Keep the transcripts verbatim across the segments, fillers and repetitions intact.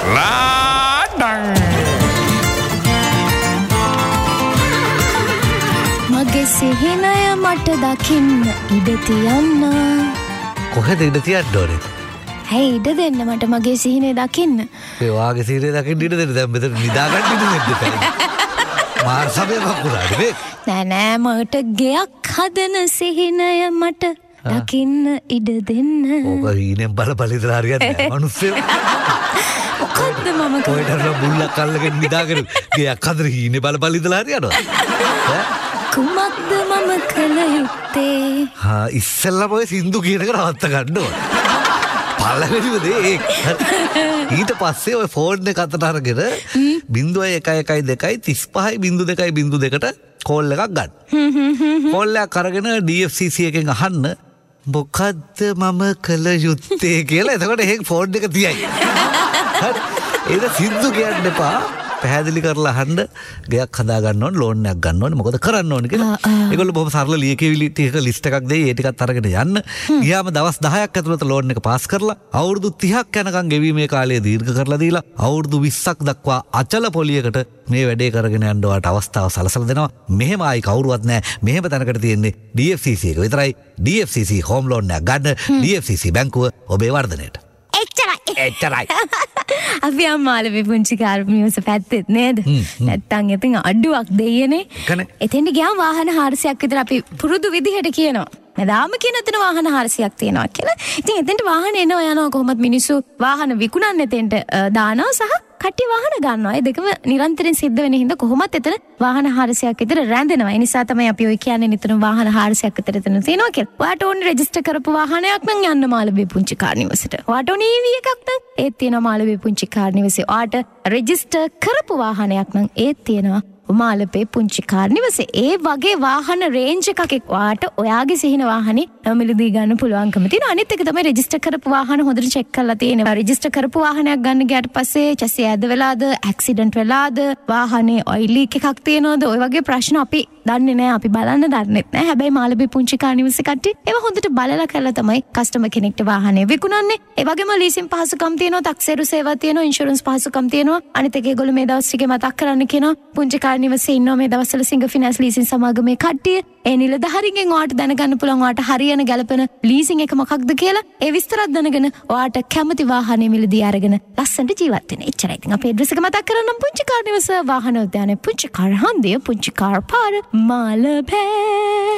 Laden මගේ සිහිනය මට දකින්න ඉඩ තියන්න. කොහෙද ඉඩ තියන්න ඕනේ? ඇයි ඉඩ දෙන්න මට මගේ සිහිනය දකින්න. ඒ වාගේ සිහිනය දකින්න ඉඩ දෙන්න. දැන් මෙතන නිදාගන්න ඉඩ දෙන්න. මාර සමය වකුරානේ මේ. නෑ නෑ මට ගෙයක් හදන සිහිනය මට දකින්න ඉඩ දෙන්න. ඕක හීනෙන් බල බල ඉඳලා හරියන්නේ නැහැ. මිනිස්සු මොකද්ද මම කොහෙටද බුල්ලක් අල්ලගෙන නිදාගෙන ගෙයක් හදන හීනේ බල බල ඉඳලා හරියනවා. කුමක්ද මම කළ යුත්තේ? හා ඉස්සෙල්ලාම ඔය සින්දු කියන එක නවත්ත ගන්න ඕන. පළවෙනිම දේ ඊට පස්සේ ඔය ෆෝන් එක අතට අරගෙන බිංදුවයි එකයි එකයි දෙකයි තිස් පහයි බිංදු දෙකයි බිංදු දෙකට කෝල් එකක් ගන්න. කෝල් එකක් අරගෙන ඩී එෆ් සී සී එකෙන් අහන්න මොකද්ද මම කළ යුත්තේ කියලා. එතකොට ඒක ෆෝන් එක තියයි. හරි. ඒක සින්දු කියන්න එපා. පැහැදිලි කරලා අහන්න ගයක් හදා ගන්න ඕනේ, ලෝන් එකක් ගන්න ඕනේ, මොකද කරන්න ඕනේ කියලා. ඒගොල්ලෝ බොහොම සරල ලියකියවිලි ටික ලිස්ට් එකක් දෙයි. ඒ ටිකත් අරගෙන යන්න. ගියාම දවස් දහයක් ඇතුළත ලෝන් එක පාස් කරලා අවුරුදු තිහක් යනකම් ගෙවීමේ කාලය දීර්ඝ කරලා දීලා අවුරුදු විස්සක් දක්වා අචල පොලියකට මේ වැඩේ කරගෙන යන්න ඔයාලට අවස්ථාව සලසලා දෙනවා. මෙහෙම ආයි කවුරුවත් නැහැ. මෙහෙම තැනකට තියෙන්නේ ඩී එෆ් සී සී එක විතරයි. ඩී එෆ් සී සී හෝම් ලෝන් එකක් ගන්න. ඩී එෆ් සී සී බැංකුව ඔබේ වර්ධනයට. එච්චරයි. එච්චරයි. අපි අම්මාලේ පුංචි කාර්මියස පැත්තෙත් නේද? නැත්තම් ඉතින් අඩුවක් දෙයනේ. එතෙන්ට ගියාම වාහන හාරසියක් විතර අපි පුරුදු විදිහට කියනවා. නේදාම කියන එතන වාහන හාරසියක් තියෙනවා කියලා. ඉතින් එතෙන්ට වාහන එනවා යනවා කොහොමද මිනිස්සු වාහන විකුණන්නේ එතෙන්ට දානවා සහ කට්ටිය වාහන ගන්නවා. ඒ දෙකම නිරන්තරයෙන් සිද්ධ වෙන හින්දා කොහොමත් එතන වාහන හාරසියක් විතර රැඳෙනවා. ඒ නිසා තමයි අපි ඔය කියන්නේ නිතරම වාහන හාරසියක් විතර එතන තියෙනවා කියලා. ඔයාට ඕනේ රෙජිස්ටර් කරපු වාහනයක් නම් යන්න මාළඹේ පුංචි කාර් නිවසට. ඔයාට ඕනේ ඊ වී එකක් නම් ඒත් තියෙනවා මාළඹේ පුංචි කාර් නිවසේ. ඔයාට රෙජිස්ටර් කරපු වාහනයක් නම් ඒත් තියෙනවා මාළඹේ පුංචි කාර් නිවසේ. ඒ වගේ වාහන රේන්ජ් එකක් ඔයාට ඔයාගේ සිහින වාහනේ මිලදී ගන්න පුළුවන්කම තියෙනවා. අනිත් එක තමයි රෙජිස්ටර් කරපු වාහන හොඳට චෙක් කරලා තියෙනවා. රෙජිස්ටර් කරපු වාහනයක් ගන්න ගියාට පස්සේ චැසිය ඇද වෙලාද, ඇක්සිඩන්ට් වෙලාද, වාහනේ ඔයිල් ලීක් එකක් තියෙනවද, ඔය වගේ ප්‍රශ්න අපි දන්නේ නැහැ. අපි බලන්න දන්නෙත් නැහැ. හැබැයි මාළඹේ පුංචි කාර් නිවසේ කට්ටිය ඒවා හොඳට බලලා කරලා තමයි කස්ටමර් කෙනෙක්ට වාහනේ විකුණන්නේ. ඒ වගේම ලීසින් පහසුකම් තියෙනවා, ටැක්සේරු සේවා තියෙනවා, ඉන්ෂුරන්ස් පහසුකම් තියෙනවා. අනිත් එක ඒගොල්ලෝ මේ දවස් ටිකේ මතක් කරන්න කියනවා පුංචි කාර් නිවසේ ඉන්නවා මේ දවස්වල සිංග ෆිනෑන්ස් ලීසින් සමාගමේ කට්ටිය. ඒ නිලධාරීන්ගෙන් ඔයාට දැනගන්න පුළුවන් ඔයාට හරියන ගැලපෙන ලීසින් එක මොකක්ද කියලා. ඒ විස්තරත් දැනගෙන ඔයාට කැමති වාහනේ මිලදී අරගෙන ලස්සනට ජීවත් වෙන්න. එච්චරයි. ඉතින් අපේ ඇඩ්‍රස් එක මතක් කරගන්න පුංචි කාර් නිවස වාහන උද්‍යානයේ පුංචි කාර් හන්දිය පුංචි කාර් පාර මාළඹේ.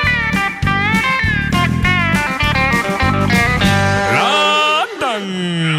ලාඩන්